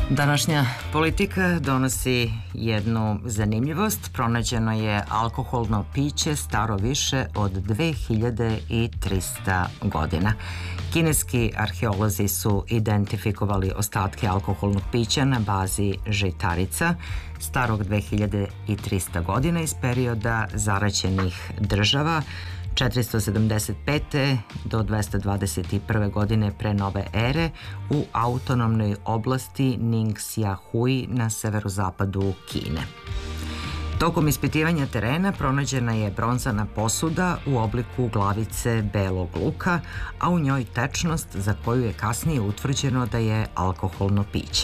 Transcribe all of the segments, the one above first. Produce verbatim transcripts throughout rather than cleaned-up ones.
Današnja politika donosi jednu zanimljivost. Pronađeno je alkoholno piće staro više od dve hiljade trista godina. Kineski arheolozi su identifikovali ostatke alkoholnog pića na bazi žitarica starog dve hiljade trista godina iz perioda zaraćenih država četiristo sedamdeset pete do dvesta dvadeset prve godine pre nove ere u autonomnoj oblasti Ningxia-hui na severozapadu Kine. Tokom ispitivanja terena pronađena je bronzana posuda u obliku glavice belog luka, a u njoj tečnost za koju je kasnije utvrđeno da je alkoholno piće.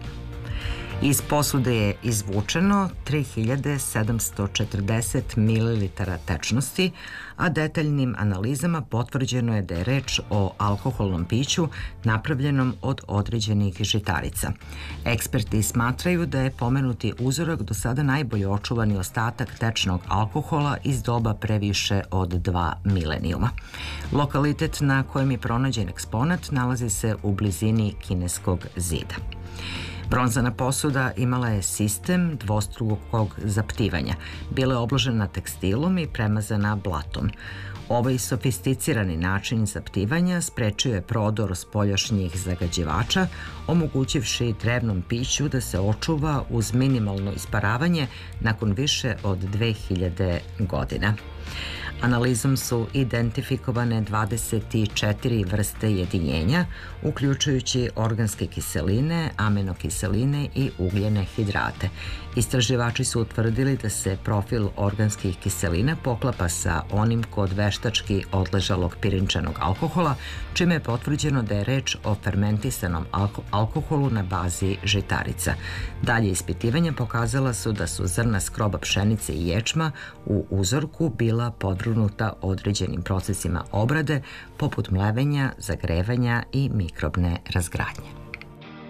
Iz posude je izvučeno tri hiljade sedamsto četrdeset mililitara tečnosti, a detaljnim analizama potvrđeno je da je reč o alkoholnom piću napravljenom od određenih žitarica. Eksperti smatraju da je pomenuti uzorak do sada najbolje očuvani ostatak tečnog alkohola iz doba pre više od dva milenijuma. Lokalitet na kojem je pronađen eksponat nalazi se u blizini Kineskog zida. Bronzana posuda imala je sistem dvostrukog zaptivanja. Bila je obložena tekstilom i premazana blatom. Ovaj sofisticirani način zaptivanja sprečio je prodor spoljašnjih zagađivača, omogućivši drevnom piću da se očuva uz minimalno isparavanje nakon više od dve hiljade godina. Analizom su identifikovane dvadeset četiri vrste jedinjenja, uključujući organske kiseline, aminokiseline i ugljene hidrate. Istraživači su utvrdili da se profil organskih kiselina poklapa sa onim kod veštački odležalog pirinčanog alkohola, čime je potvrđeno da je reč o fermentisanom alko alkoholu na bazi žitarica. Dalje ispitivanja pokazala su da su zrna skroba pšenice i ječma u uzorku bila podvrgnuta određenim procesima obrade, poput mlevenja, zagrevanja i mikrobne razgradnje.